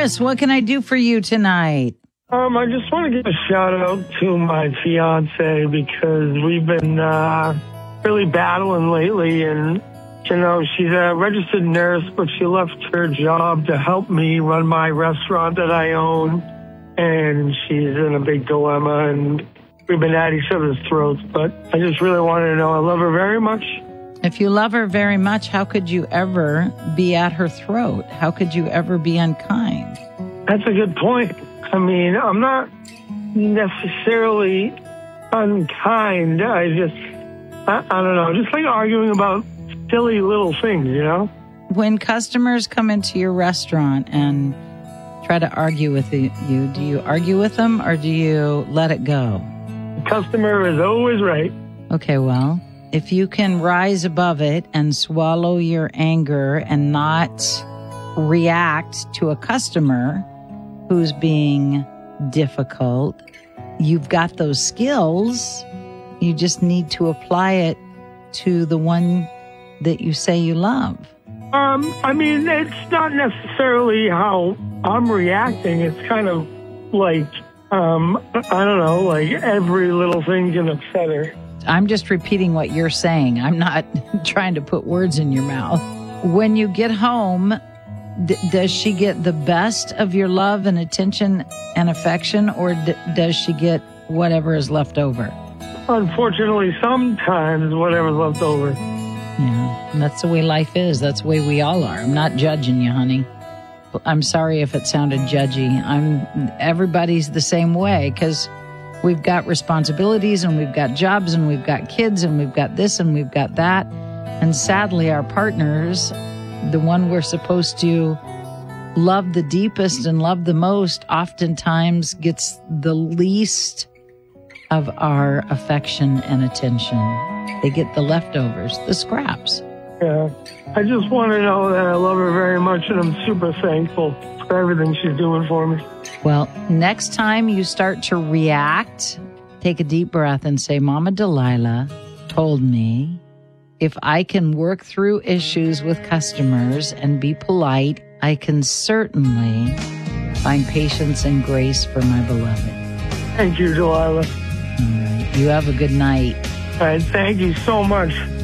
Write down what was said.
Morris, what can I do for you tonight? I just want to give a shout out to my fiance because we've been really battling lately, and she's a registered nurse, but she left her job to help me run my restaurant that I own, and she's in a big dilemma, and we've been at each other's throats, but I just really wanted to know I love her very much. If you love her very much, how could you ever be at her throat? How could you ever be unkind? That's a good point. I mean, I'm not necessarily unkind. I don't know, just like arguing about silly little things, When customers come into your restaurant and try to argue with you, do you argue with them or do you let it go? The customer is always right. Okay, well, if you can rise above it and swallow your anger and not react to a customer who's being difficult, you've got those skills. You just need to apply it to the one that you say you love. I mean, it's not necessarily how I'm reacting. It's kind of like, I don't know, like every little thing can upset her. I'm just repeating what you're saying. I'm not trying to put words in your mouth. When you get home, does she get the best of your love and attention and affection, or does she get whatever is left over? Unfortunately, sometimes whatever's left over. Yeah, that's the way life is. That's the way we all are. I'm not judging you, honey. I'm sorry if it sounded judgy. Everybody's the same way because we've got responsibilities and we've got jobs and we've got kids and we've got this and we've got that. And sadly, our partners, the one we're supposed to love the deepest and love the most, oftentimes gets the least of our affection and attention. They get the leftovers, the scraps. Yeah. I just want to know that I love her very much and I'm super thankful for everything she's doing for me. Well, next time you start to react, take a deep breath and say, Mama Delilah told me if I can work through issues with customers and be polite, I can certainly find patience and grace for my beloved. Thank you, Delilah. All right. You have a good night. All right. Thank you so much.